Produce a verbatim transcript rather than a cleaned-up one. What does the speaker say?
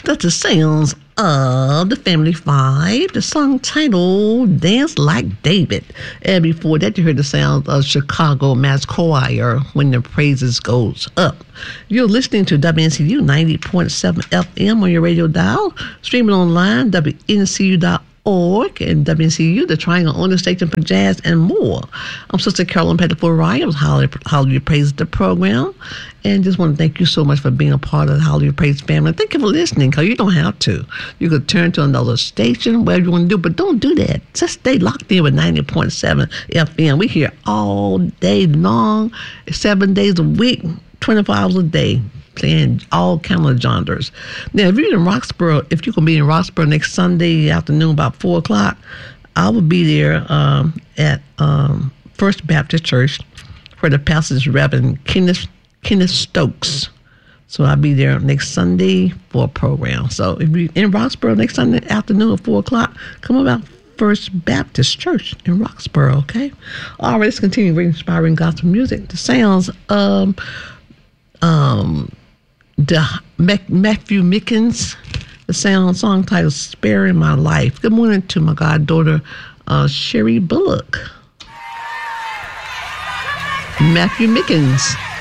That's the sounds of the Family Five, the song titled Dance Like David. And before that, you heard the sounds of Chicago Mass Choir, When the Praises Goes Up. You're listening to W N C U ninety point seven F M on your radio dial, streaming online, W N C U dot org and W N C U, the Triangle on the station for jazz and more. I'm Sister Carolyn Pettiford Ryan with Hallelujah, Hallelujah Praise the program, and just want to thank you so much for being a part of the Hallelujah Praise family. Thank you for listening, because you don't have to. You could turn to another station, whatever you want to do, but don't do that. Just stay locked in with ninety point seven F M. We here all day long, seven days a week, twenty-four hours a day, playing all kind of genres. Now, if you're in Roxborough, if you can be in Roxborough next Sunday afternoon about four o'clock, I will be there um, at um, First Baptist Church, where the pastor is Reverend Kenneth, Kenneth Stokes. So I'll be there next Sunday for a program. So if you're in Roxborough next Sunday afternoon at four o'clock, come about First Baptist Church in Roxborough, okay? All right, let's continue with inspiring gospel music. The sounds of um, the Mac- Matthew Mickens, the sound song titled Sparing My Life. Good morning to my goddaughter, uh, Sherry Bullock. Matthew Mickens.